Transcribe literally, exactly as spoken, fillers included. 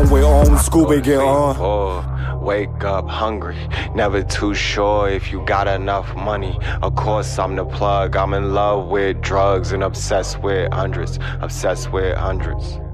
on with on Scuba get on. Oh, wake up hungry, never too sure if you got enough money. Of course I'm the plug, I'm in love with drugs and obsessed with hundreds, obsessed with hundreds.